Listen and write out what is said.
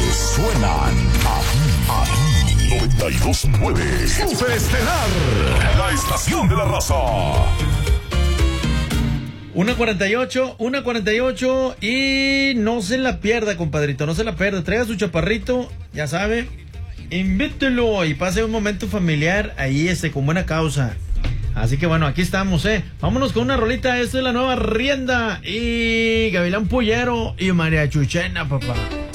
suenan aquí 92.9 Superestelar, la estación de la raza. 1:48 y no se la pierda, compadrito, no se la pierda. Traiga su chaparrito, ya sabe, invítelo y pase un momento familiar ahí con buena causa. Así que bueno, aquí estamos, vámonos con una rolita. Esta es la nueva Rienda y Gavilán Pollero y María Chuchena, papá.